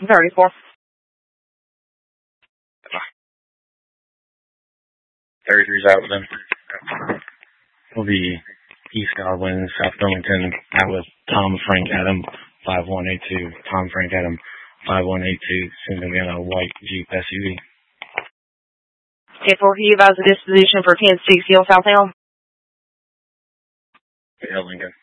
34. 33's out with them. Will be East Godwin, South Burlington, out with Tom Frank Adam, 5182. Tom Frank Adam, 5182. Soon going to be on a white Jeep SUV. 10-4, he advised the disposition for 10-6 Hill South Elm. Yeah, Lincoln.